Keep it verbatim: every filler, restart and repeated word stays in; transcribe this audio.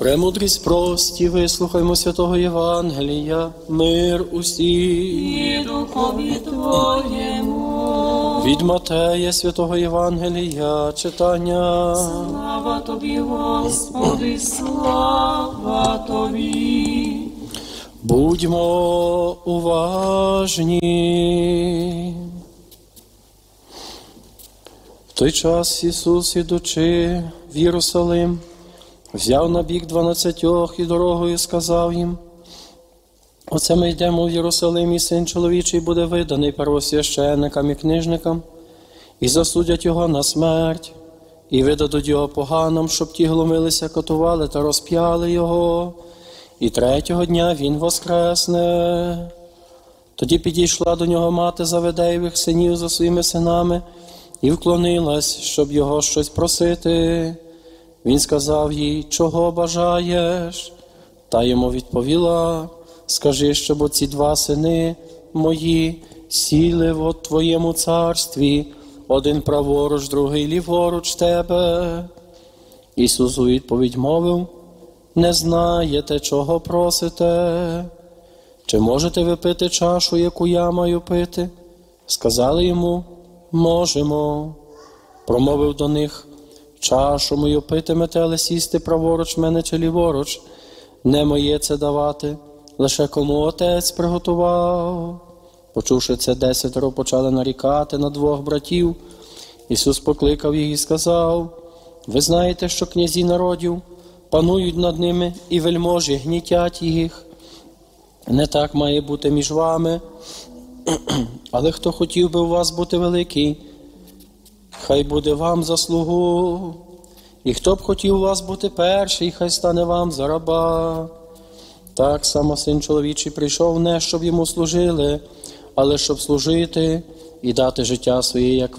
Премудрість прості, вислухаймо святого Євангелія, мир усім. І духові Твоєму. Від Матея святого Євангелія читання. Слава Тобі, Господи, слава Тобі. Будьмо уважні. В той час Ісус, ідучи в Єрусалим, взяв на бік дванадцятьох і дорогою сказав їм: оце ми йдемо в Єрусалим, і Син чоловічий буде виданий первосвященникам і книжникам, і засудять його на смерть, і видадуть його поганам, щоб ті глумилися, катували та розп'яли його, і третього дня він воскресне. Тоді підійшла до нього мати Заведеєвих синів за своїми синами і вклонилась, щоб його щось просити. Він сказав їй: чого бажаєш? Та йому відповіла: скажи, щоб оці два сини мої сіли в твоєму царстві, один праворуч, другий ліворуч тебе. Ісус у відповідь мовив: не знаєте, чого просите. Чи можете ви пити чашу, яку я маю пити? Сказали йому: можемо. Промовив до них: чашу мою питимете, але сісти праворуч мене чи ліворуч не моє це давати, лише кому Отець приготував. Почувши це, десятеро почали нарікати на двох братів. Ісус покликав їх і сказав: ви знаєте, що князі народів панують над ними, і вельможі гнітять їх. Не так має бути між вами. Але хто хотів би у вас бути великий, хай буде вам за слугу. І хто б хотів у вас бути перший, хай стане вам за раба. Так само Син чоловічий прийшов не, щоб йому служили, але щоб служити і дати життя своє, як